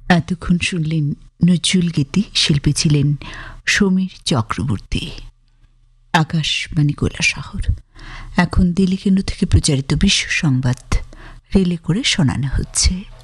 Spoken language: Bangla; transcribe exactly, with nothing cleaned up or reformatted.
এতক্ষণ শুনলেন নজরুল গীতি। শিল্পী ছিলেন সমীর চক্রবর্তী। আকাশবাণী কৈলাসহর। এখন দিল্লি কেন্দ্র থেকে প্রচারিত বিশ্ব সংবাদ রিলে করে শোনানো হচ্ছে।